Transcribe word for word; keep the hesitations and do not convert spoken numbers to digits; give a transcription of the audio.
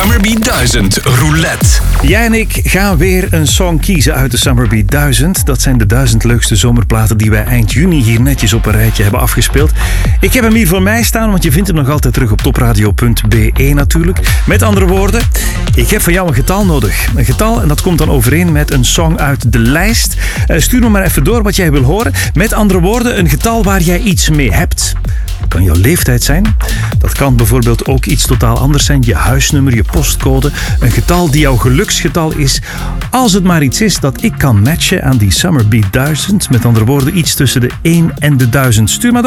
Summerbeat duizend Roulette. Jij en ik gaan weer een song kiezen uit de Summerbeat duizend. Dat zijn de duizend leukste zomerplaten die wij eind juni hier netjes op een rijtje hebben afgespeeld. Ik heb hem hier voor mij staan, want je vindt hem nog altijd terug op topradio punt b e natuurlijk. Met andere woorden, ik heb van jou een getal nodig. Een getal en dat komt dan overeen met een song uit de lijst. Uh, stuur me maar even door wat jij wil horen. Met andere woorden, een getal waar jij iets mee hebt. Dat kan jouw leeftijd zijn. Dat kan bijvoorbeeld ook iets totaal anders zijn. Je huisnummer, je postcode. Een getal die jouw geluksgetal is. Als het maar iets is dat ik kan matchen aan die Summerbeat duizend. Met andere woorden, iets tussen de één en de duizend. Stuur maar door.